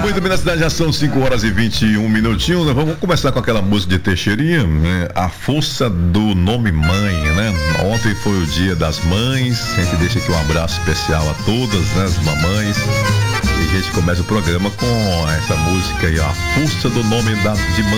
Muito bem, na cidade já são 5 horas e 21 minutinhos. Vamos começar com aquela música de Teixeirinha, né? A força do nome mãe, né? Ontem foi o dia das mães. A gente deixa aqui um abraço especial a todas, né, as mamães. E a gente começa o programa com essa música aí, ó, a força do nome de mãe.